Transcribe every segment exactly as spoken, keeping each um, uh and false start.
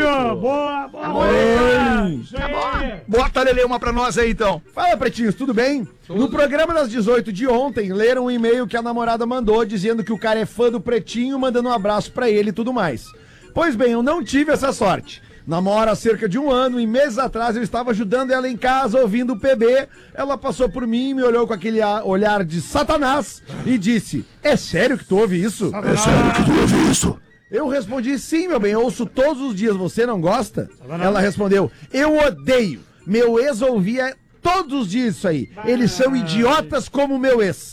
Boa, boa. Oi. Tá bom. Bota, Lelê, uma pra nós aí, então. Fala, pretinhos, tudo bem? Tudo. No programa das dezoito de ontem, leram um e-mail que a namorada mandou dizendo que o cara é fã do Pretinho, mandando um abraço pra ele e tudo mais. Pois bem, eu não tive essa sorte. Namora há cerca de um ano e meses atrás eu estava ajudando ela em casa, ouvindo o P B. Ela passou por mim, me olhou com aquele olhar de Satanás e disse: é sério que tu ouve isso? É sério que tu ouve isso? Eu respondi: sim, meu bem, eu ouço todos os dias, você não gosta? Ela respondeu: eu odeio. Meu ex ouvia todos os dias isso aí. Eles são idiotas como meu ex.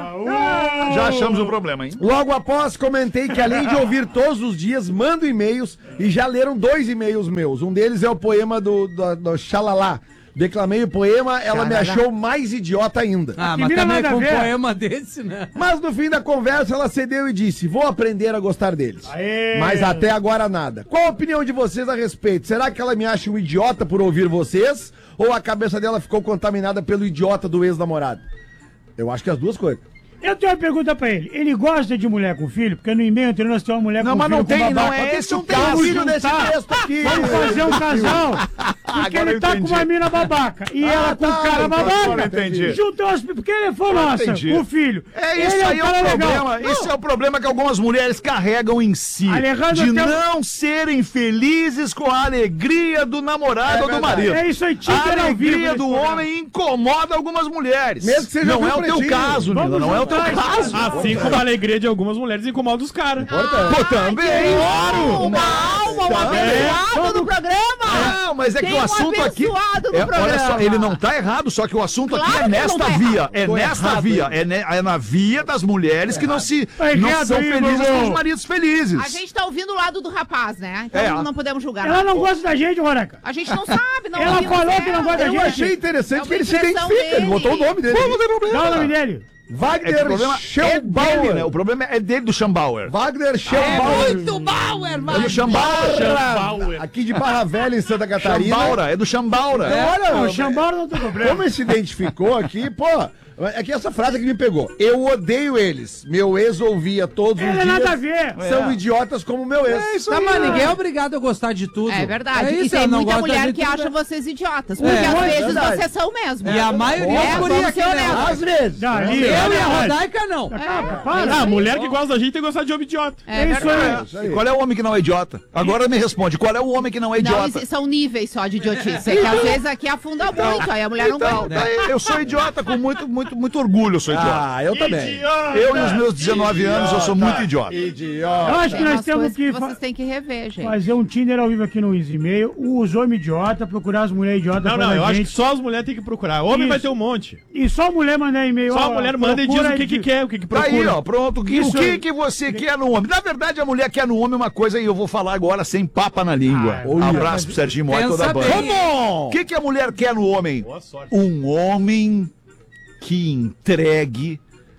Ah, já achamos o problema, hein? Logo após, comentei que além de ouvir todos os dias, mando e-mails e já leram dois e-mails meus. Um deles é o poema do, do, do Xalala. Declamei o poema, ela Xalala. Me achou mais idiota ainda. Ah, mas também com um poema desse, né? Mas no fim da conversa ela cedeu e disse: vou aprender a gostar deles. Aê. Mas até agora nada. Qual a opinião de vocês a respeito? Será que ela me acha um idiota por ouvir vocês? Ou a cabeça dela ficou contaminada pelo idiota do ex-namorado? Eu acho que as duas coisas. Eu tenho uma pergunta pra ele. Ele gosta de mulher com filho? Porque no e-mail anterior nós temos uma mulher não, com filho. Não, mas não tem, não é esse o caso. Filho desse texto aqui. Vamos fazer um casal. Porque ele tá com uma mina babaca. E ah, ela com o tá, cara babaca. Entendi. Juntou as... Porque ele falou, nossa, o filho. É isso aí, é o problema. Esse é o problema que algumas mulheres carregam em si. Alejandro, de tem... não serem felizes com a alegria do namorado é ou do marido. É isso aí, A alegria do homem incomoda algumas mulheres. Mesmo que seja não é o teu caso, Nina. Não é o teu caso. Assim como a alegria de algumas mulheres incomoda os caras. Ah, Pô, também. Claro. Uma alma, um abençoado do programa. Não, mas é que Tem o assunto um aqui... É, olha só, ele não tá errado, só que o assunto claro aqui é nesta tá via. É Tô nesta errado, via. É, ne, é na via das mulheres que não se é não são aí, felizes com os maridos felizes. A gente tá ouvindo o lado do rapaz, né? Então é. não podemos julgar. Ela não gosta da gente, Roraca. A gente não sabe, não. Ela falou que não gosta da gente. Eu achei interessante que ele se identifica. Ele botou o nome dele. Não tem problema. Qual é o nome dele? Wagner é Schambauer, é dele, né? O problema é dele do Schambauer. Wagner Schambauer. É muito Bauer, mano. É do Schambauer. Aqui de Barra Velha, em Santa Catarina. Schambauer, é do Schambauer. É, olha, o Schambauer não tem problema. Como ele se identificou aqui, pô... É que essa frase que me pegou. Eu odeio eles. Meu ex ouvia todos os dias. É nada a ver. São é. idiotas como meu ex. É isso aí. Tá, mas ninguém é obrigado a gostar de tudo. É verdade. É isso, e tem muita mulher que tudo. acha vocês idiotas. Porque é. às é vezes verdade. vocês são mesmo. E a maioria é por isso. Às vezes. Não, eu e a Rodaica não. Ah, a mulher que gosta da gente tem que gostar de homem idiota. É isso aí. Qual é o homem que não é idiota? Agora me responde. Qual é o homem que não é idiota? Não, são níveis só de idiotice. É que às vezes aqui afunda muito. Aí a mulher não gosta. Eu sou idiota com muito, muito, muito orgulho. Eu sou idiota. Ah, eu também. Idiota, eu e os meus dezenove idiota, anos, eu sou muito idiota. Idiota. Eu acho que nós temos que... que vocês têm que rever, gente. Fazer um Tinder ao vivo aqui no Easy Mail, os homens idiota, procurar as mulheres idiotas. Não, não, eu gente. acho que só as mulheres têm que procurar. Homem Isso. vai ter um monte. E só a mulher mandar e-mail. Só a mulher manda e diz o que, que quer, o que, que procura. Tá aí, ó, pronto. O que, o que, que você quer no homem? Na verdade, a mulher quer no homem uma coisa e eu vou falar agora sem papa na língua. Ah, um abraço pro Serginho Mota e toda a banda. O que, que a mulher quer no homem? Um homem que entregue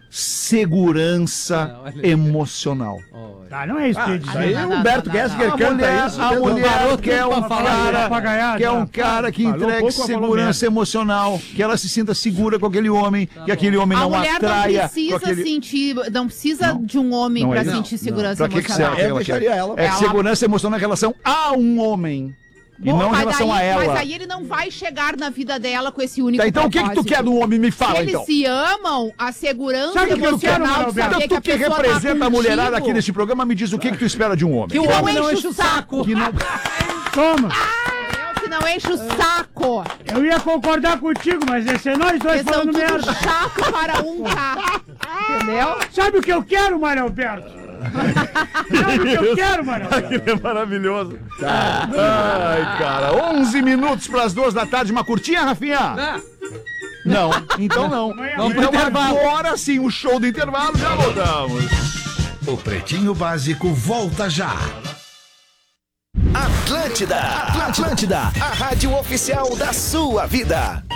segurança não, emocional. Tá, não é isso que eu disse. Aí o Humberto Gessinger canta mulher, isso. A mulher quer um cara, que é um cara que entregue segurança emocional, que ela se sinta segura com aquele homem, tá que aquele homem não atraia. A mulher não precisa aquele... sentir, não precisa não, de um homem pra é sentir segurança não. Pra emocional. Que que ela quer? Ela. É ela... segurança emocional em relação a um homem. E Bom, não em relação daí, a ela. Mas aí ele não vai chegar na vida dela com esse único tá, então propósito. O que que tu quer do homem? Me fala, se eles então. se amam, a segurança sabe emocional de saber então, tu que, que representa tá a mulherada aqui neste programa, me diz o que que tu espera de um homem. Que o homem não enche o saco. Que não... Toma. Que não enche o saco. Eu ia concordar contigo, mas esse é nós dois falando merda. Chato para um K. Entendeu? Sabe o que eu quero, Mário Alberto? Sabe o que eu quero, Mário? Aquilo é maravilhoso. Ai, cara. onze minutos para as duas da tarde. Uma curtinha, Rafinha? Não. Então não. Vamos então agora sim, o show do intervalo. Já voltamos. O Pretinho Básico volta já. Atlântida, Atlântida, a rádio oficial da sua vida.